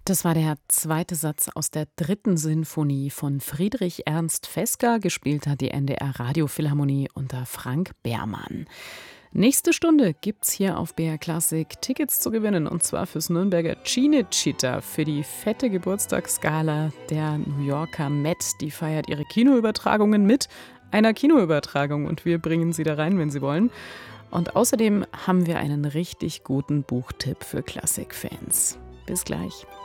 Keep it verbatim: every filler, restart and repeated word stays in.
Das war der zweite Satz aus der dritten Sinfonie von Friedrich Ernst Fesker, gespielt hat die N D R Radiophilharmonie unter Frank Behrmann. Nächste Stunde gibt's hier auf B R Classic Tickets zu gewinnen, und zwar fürs Nürnberger Cinecittà, für die fette Geburtstagsgala der New Yorker Met. Die feiert ihre Kinoübertragungen mit einer Kinoübertragung und wir bringen sie da rein, wenn Sie wollen. Und außerdem haben wir einen richtig guten Buchtipp für Klassikfans. Bis gleich.